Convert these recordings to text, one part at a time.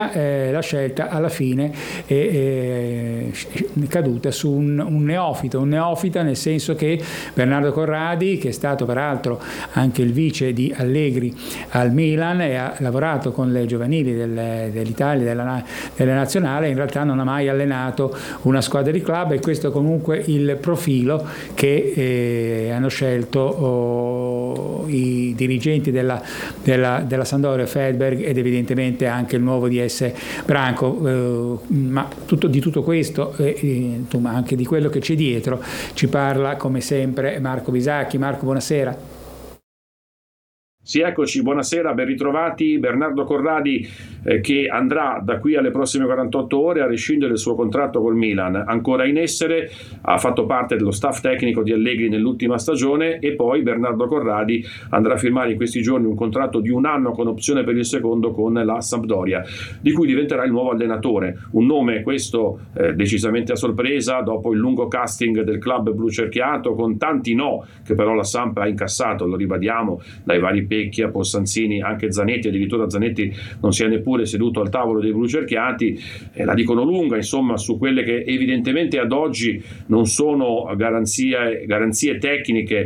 la scelta alla fine è caduta su un neofita, nel senso che Bernardo Corradi, che è stato peraltro anche il vice di Allegri al Milan e ha lavorato con le giovanili dell'Italia, della nazionale, in realtà non ha mai allenato una squadra di club, e questo è comunque il profilo che hanno scelto i dirigenti della Sampdoria, Fedberg, ed evidentemente anche il nuovo DS Branco, ma di tutto questo, anche di quello che c'è dietro, ci parla come sempre Marco Bisacchi. Marco, buonasera. Sì, eccoci, buonasera, ben ritrovati. Bernardo Corradi che andrà da qui alle prossime 48 ore a rescindere il suo contratto col Milan, ancora in essere, ha fatto parte dello staff tecnico di Allegri nell'ultima stagione, e poi Bernardo Corradi andrà a firmare in questi giorni un contratto di 1 anno con opzione per il secondo con la Sampdoria, di cui diventerà il nuovo allenatore. Un nome questo decisamente a sorpresa dopo il lungo casting del club blu cerchiato, con tanti no che però la Samp ha incassato, lo ribadiamo, dai vari Pecchia, Possanzini, anche Zanetti, addirittura Zanetti non si è neppure seduto al tavolo dei blu cerchiati. La dicono lunga insomma su quelle che evidentemente ad oggi non sono garanzie tecniche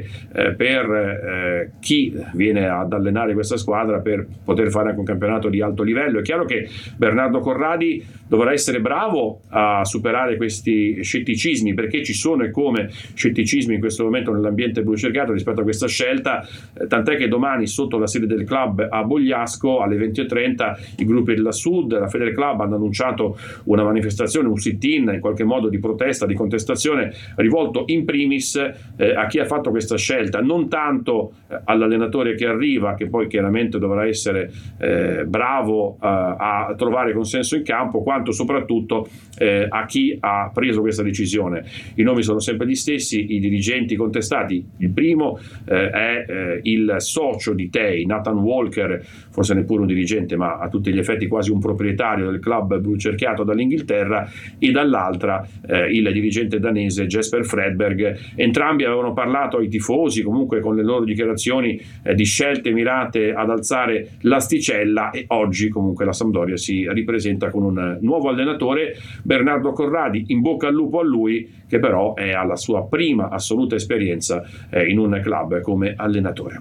per chi viene ad allenare questa squadra per poter fare anche un campionato di alto livello. È chiaro che Bernardo Corradi dovrà essere bravo a superare questi scetticismi, perché ci sono e come scetticismi in questo momento nell'ambiente blu cerchiato rispetto a questa scelta, tant'è che domani sotto la sede del club a Bogliasco alle 20:30 i gruppi della Sud, la Feder Club, hanno annunciato una manifestazione, un sit-in in qualche modo di protesta, di contestazione, rivolto in primis a chi ha fatto questa scelta, non tanto all'allenatore che arriva, che poi chiaramente dovrà essere bravo a trovare consenso in campo, quanto soprattutto a chi ha preso questa decisione. I nomi sono sempre gli stessi, i dirigenti contestati. Il primo è il socio di Tei, Nathan Walker, forse neppure un dirigente ma a tutti gli effetti quasi un proprietario del club blu cerchiato dall'Inghilterra, e dall'altra il dirigente danese Jesper Fredberg. Entrambi avevano parlato ai tifosi, comunque con le loro dichiarazioni, di scelte mirate ad alzare l'asticella, e oggi comunque la Sampdoria si ripresenta con un nuovo allenatore, Bernardo Corradi. In bocca al lupo a lui, che però è alla sua prima assoluta esperienza in un club come allenatore.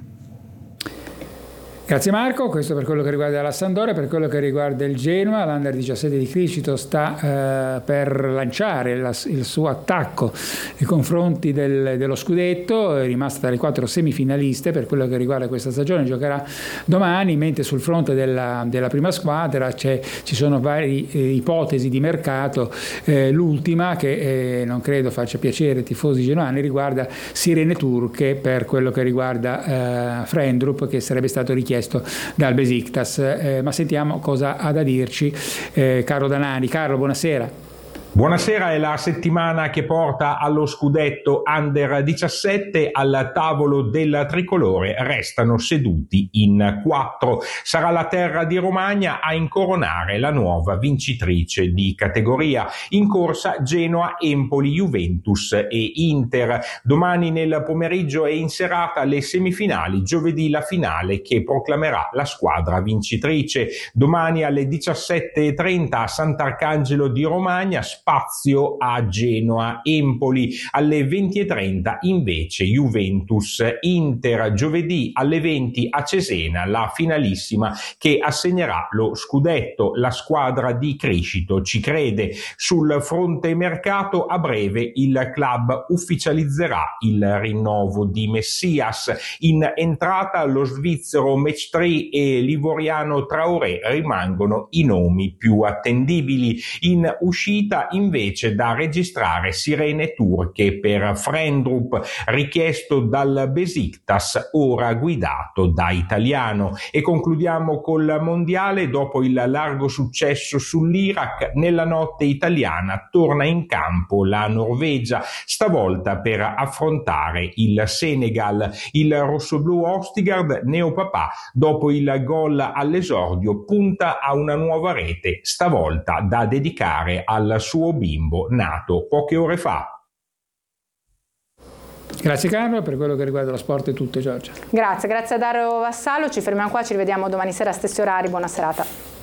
Grazie Marco, questo per quello che riguarda la Sampdoria. Per quello che riguarda il Genoa, l'Under 17 di Criscito sta per lanciare il suo attacco nei confronti dello scudetto, è rimasta tra le 4 semifinaliste per quello che riguarda questa stagione, giocherà domani, mentre sul fronte della prima squadra ci sono varie ipotesi di mercato. L'ultima, che non credo faccia piacere ai tifosi genuani, riguarda Sirene Turche per quello che riguarda Frendrup, che sarebbe stato richiesto dal Besiktas, ma sentiamo cosa ha da dirci Carlo Danani. Carlo, buonasera. Buonasera, è la settimana che porta allo scudetto Under 17. Al tavolo del tricolore restano seduti in 4. Sarà la Terra di Romagna a incoronare la nuova vincitrice di categoria. In corsa Genoa, Empoli, Juventus e Inter. Domani nel pomeriggio e in serata le semifinali, giovedì la finale che proclamerà la squadra vincitrice. Domani alle 17:30 a Sant'Arcangelo di Romagna, spazio a Genoa, Empoli. Alle 20:30 invece Juventus, Inter. Giovedì alle 20 a Cesena la finalissima che assegnerà lo scudetto. La squadra di Criscito ci crede. Sul fronte mercato, a breve il club ufficializzerà il rinnovo di Messias. In entrata lo svizzero Mechtree e l'ivoriano Traoré rimangono i nomi più attendibili. In uscita invece da registrare Sirene Turche per Frendrup, richiesto dal Besiktas, ora guidato da Italiano. E concludiamo col mondiale. Dopo il largo successo sull'Iraq, nella notte italiana torna in campo la Norvegia, stavolta per affrontare il Senegal. Il rossoblù Ostigard, neopapà, dopo il gol all'esordio punta a una nuova rete, stavolta da dedicare al suo bimbo nato poche ore fa. Grazie Carlo, per quello che riguarda lo sport è tutto. Giorgia. Grazie a Dario Vassallo, ci fermiamo qua, ci rivediamo domani sera a stessi orari, buona serata.